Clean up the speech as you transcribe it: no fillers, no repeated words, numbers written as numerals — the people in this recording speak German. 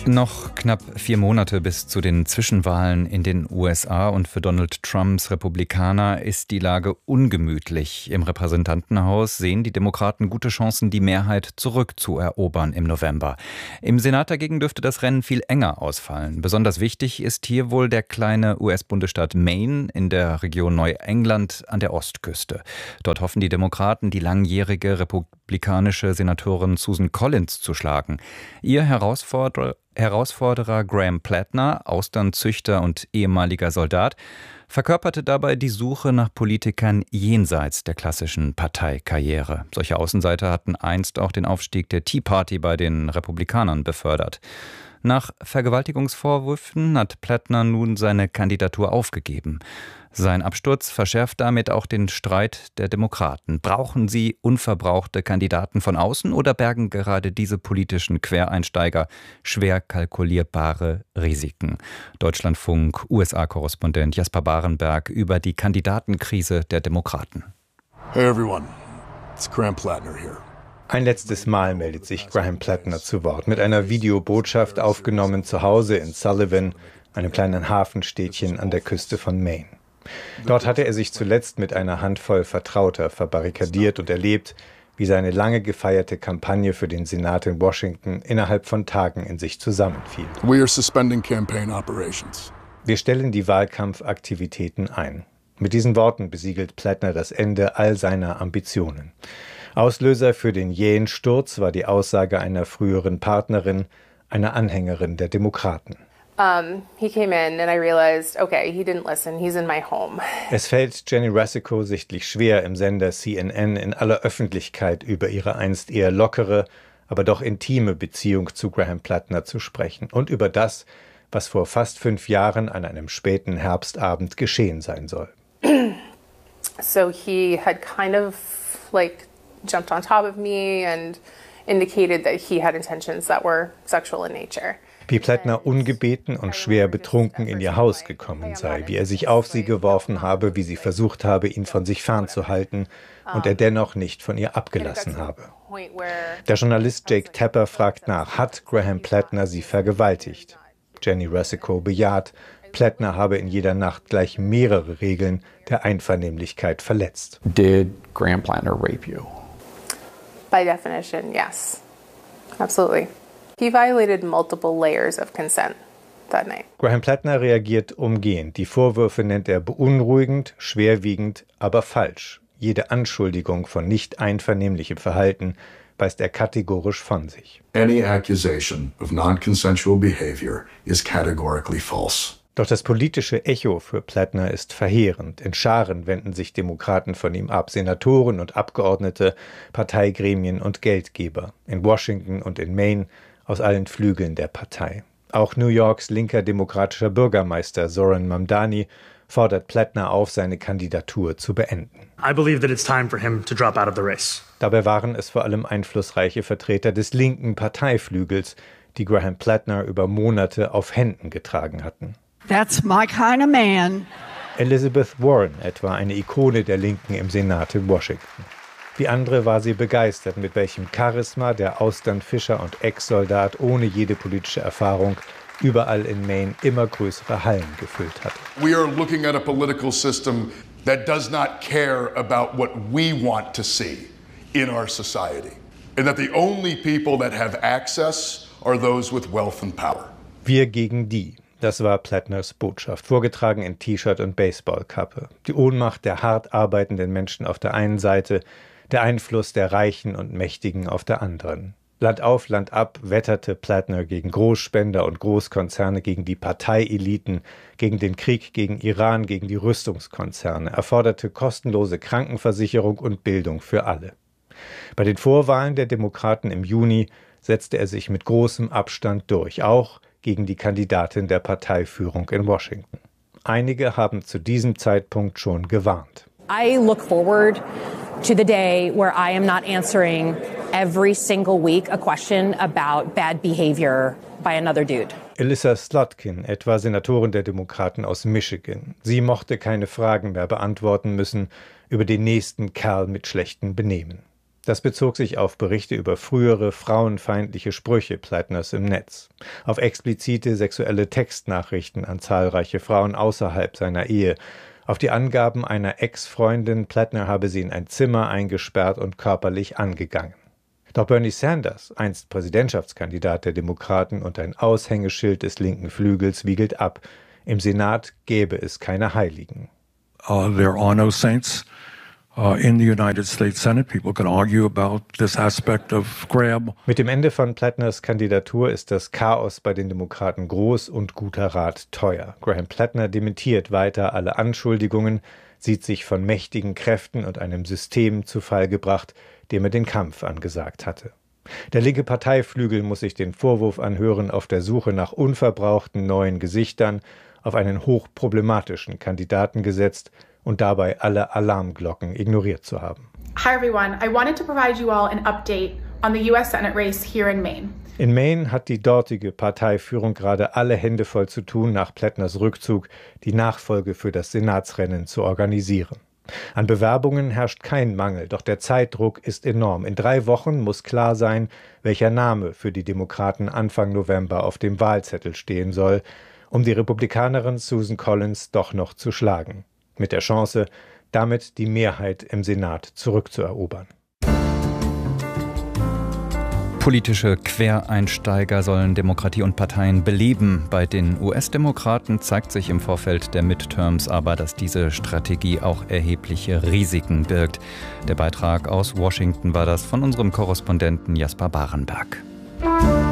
Noch knapp 4 Monate bis zu den Zwischenwahlen in den USA und für Donald Trumps Republikaner ist die Lage ungemütlich. Im Repräsentantenhaus sehen die Demokraten gute Chancen, die Mehrheit zurückzuerobern im November. Im Senat dagegen dürfte das Rennen viel enger ausfallen. Besonders wichtig ist hier wohl der kleine US-Bundesstaat Maine in der Region Neuengland an der Ostküste. Dort hoffen die Demokraten, die langjährige republikanische Senatorin Susan Collins zu schlagen. Ihr Herausforderer Graham Plattner, Austernzüchter und ehemaliger Soldat, verkörperte dabei die Suche nach Politikern jenseits der klassischen Parteikarriere. Solche Außenseiter hatten einst auch den Aufstieg der Tea Party bei den Republikanern befördert. Nach Vergewaltigungsvorwürfen hat Plattner nun seine Kandidatur aufgegeben. Sein Absturz verschärft damit auch den Streit der Demokraten. Brauchen sie unverbrauchte Kandidaten von außen oder bergen gerade diese politischen Quereinsteiger schwer kalkulierbare Risiken? Deutschlandfunk USA-Korrespondent Jasper Barenberg über die Kandidatenkrise der Demokraten. Hey everyone, it's Graham Plattner here. Ein letztes Mal meldet sich Graham Plattner zu Wort, mit einer Videobotschaft aufgenommen zu Hause in Sullivan, einem kleinen Hafenstädtchen an der Küste von Maine. Dort hatte er sich zuletzt mit einer Handvoll Vertrauter verbarrikadiert und erlebt, wie seine lange gefeierte Kampagne für den Senat in Washington innerhalb von Tagen in sich zusammenfiel. We are suspending campaign operations. Wir stellen die Wahlkampfaktivitäten ein. Mit diesen Worten besiegelt Plattner das Ende all seiner Ambitionen. Auslöser für den jähen Sturz war die Aussage einer früheren Partnerin, einer Anhängerin der Demokraten. He came in and I realized, okay, he didn't listen, he's in my home. Es fällt Jenny Rasico sichtlich schwer, im Sender CNN in aller Öffentlichkeit über ihre einst eher lockere, aber doch intime Beziehung zu Graham Plattner zu sprechen und über das, was vor fast 5 Jahren an einem späten Herbstabend geschehen sein soll. So he had kind of jumped on top of me and indicated that he had intentions that were sexual in nature. Wie Plattner ungebeten und schwer betrunken in ihr Haus gekommen sei, wie er sich auf sie geworfen habe, wie sie versucht habe, ihn von sich fernzuhalten und er dennoch nicht von ihr abgelassen habe. Der Journalist Jake Tapper fragt nach, hat Graham Plattner sie vergewaltigt? Jenny Rasico bejaht, Plattner habe in jeder Nacht gleich mehrere Regeln der Einvernehmlichkeit verletzt. Did Graham Plattner rape you? By definition, yes. Absolutely. He violated multiple layers of consent that night. Graham Plattner reagiert umgehend. Die Vorwürfe nennt er beunruhigend, schwerwiegend, aber falsch. Jede Anschuldigung von nicht einvernehmlichem Verhalten weist er kategorisch von sich. Any accusation of non-consensual behavior is categorically false. Doch das politische Echo für Plattner ist verheerend. In Scharen wenden sich Demokraten von ihm ab, Senatoren und Abgeordnete, Parteigremien und Geldgeber. In Washington und in Maine aus allen Flügeln der Partei. Auch New Yorks linker demokratischer Bürgermeister Zoran Mamdani fordert Plattner auf, seine Kandidatur zu beenden. I believe that it's time for him to drop out of the race. Dabei waren es vor allem einflussreiche Vertreter des linken Parteiflügels, die Graham Plattner über Monate auf Händen getragen hatten. That's my kind of man. Elizabeth Warren etwa, eine Ikone der Linken im Senat in Washington. Wie andere war sie begeistert, mit welchem Charisma der Austernfischer und Ex-Soldat ohne jede politische Erfahrung überall in Maine immer größere Hallen gefüllt hat. We are looking at a political system that does not care about what we want to see in our society. And that the only people that have access are those with wealth and power. Wir gegen die. Das war Plattners Botschaft, vorgetragen in T-Shirt und Baseballkappe. Die Ohnmacht der hart arbeitenden Menschen auf der einen Seite, der Einfluss der Reichen und Mächtigen auf der anderen. Land auf, Land ab wetterte Plattner gegen Großspender und Großkonzerne, gegen die Parteieliten, gegen den Krieg gegen Iran, gegen die Rüstungskonzerne. Er forderte kostenlose Krankenversicherung und Bildung für alle. Bei den Vorwahlen der Demokraten im Juni setzte er sich mit großem Abstand durch, auch gegen die Kandidatin der Parteiführung in Washington. Einige haben zu diesem Zeitpunkt schon gewarnt. I look forward to the day where I am not answering every single week a question about bad behavior by another dude. Elissa Slotkin, etwa Senatorin der Demokraten aus Michigan. Sie mochte keine Fragen mehr beantworten müssen über den nächsten Kerl mit schlechtem Benehmen. Das bezog sich auf Berichte über frühere frauenfeindliche Sprüche Platners im Netz, auf explizite sexuelle Textnachrichten an zahlreiche Frauen außerhalb seiner Ehe, auf die Angaben einer Ex-Freundin, Platner habe sie in ein Zimmer eingesperrt und körperlich angegangen. Doch Bernie Sanders, einst Präsidentschaftskandidat der Demokraten und ein Aushängeschild des linken Flügels, wiegelt ab. Im Senat gäbe es keine Heiligen. There are no saints in the United States Senate. People can argue about this aspect of Graham. Mit dem Ende von Platners Kandidatur ist das Chaos bei den Demokraten groß und guter Rat teuer. Graham Platner dementiert weiter alle Anschuldigungen, sieht sich von mächtigen Kräften und einem System zu Fall gebracht, dem er den Kampf angesagt hatte. Der linke Parteiflügel muss sich den Vorwurf anhören, auf der Suche nach unverbrauchten neuen Gesichtern auf einen hochproblematischen Kandidaten gesetzt und dabei alle Alarmglocken ignoriert zu haben. Hi everyone, I wanted to provide you all an update on the US Senate race here in Maine. In Maine hat die dortige Parteiführung gerade alle Hände voll zu tun, nach Platners Rückzug die Nachfolge für das Senatsrennen zu organisieren. An Bewerbungen herrscht kein Mangel, doch der Zeitdruck ist enorm. In 3 Wochen muss klar sein, welcher Name für die Demokraten Anfang November auf dem Wahlzettel stehen soll, um die Republikanerin Susan Collins doch noch zu schlagen. Mit der Chance, damit die Mehrheit im Senat zurückzuerobern. Politische Quereinsteiger sollen Demokratie und Parteien beleben. Bei den US-Demokraten zeigt sich im Vorfeld der Midterms aber, dass diese Strategie auch erhebliche Risiken birgt. Der Beitrag aus Washington war das von unserem Korrespondenten Jasper Barenberg.